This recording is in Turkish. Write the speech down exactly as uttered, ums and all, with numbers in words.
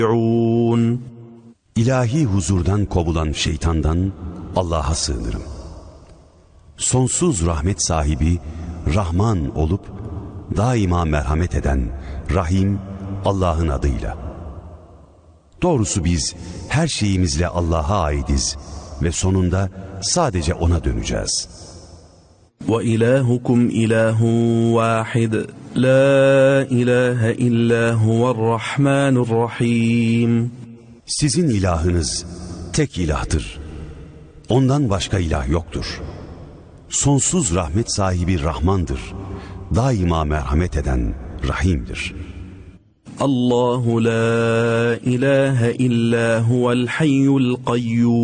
İlahi huzurdan kovulan şeytandan Allah'a sığınırım. Sonsuz rahmet sahibi, Rahman olup daima merhamet eden Rahim Allah'ın adıyla. Doğrusu biz her şeyimizle Allah'a aitiz ve sonunda sadece O'na döneceğiz. وَإِلَٰهُكُمْ إِلَٰهٌ وَاحِدٌ لَا إِلَٰهَ إِلَّا هُوَ الرَّحْمَٰنُ الرَّحِيمُ. Sizin ilahınız tek ilahtır. Ondan başka ilah yoktur. Sonsuz rahmet sahibi Rahmandır. Daima merhamet eden Rahim'dir. Allahu la ilahe illa huvel hayyul kayyum.